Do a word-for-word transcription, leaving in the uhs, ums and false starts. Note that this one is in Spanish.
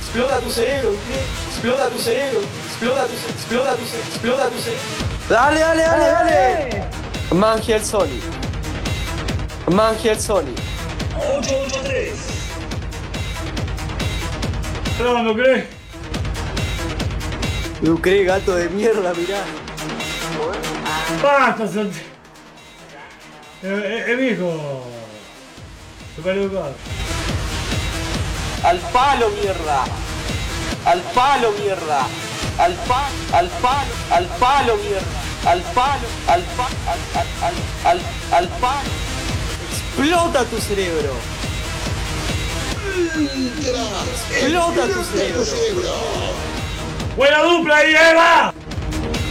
explota tu cerebro, explota tu cerebro, explota tu cerebro, explota tu cerebro, explota tu cerebro. Dale, dale, dale, dale. Mangiel Sony. Mangiel Sony. ocho ocho tres. No, no crees. Ducre, gato de mierda, mirá. Basta, Santi. Eh, eh, eh, mijo. Super educado. Al palo, mierda. Al palo, mierda. Al palo, al palo, al palo, mierda. Al palo, al palo, al, al, al, al, al palo. Explota tu cerebro. Explota tu cerebro. ¡Buena dupla, Diego!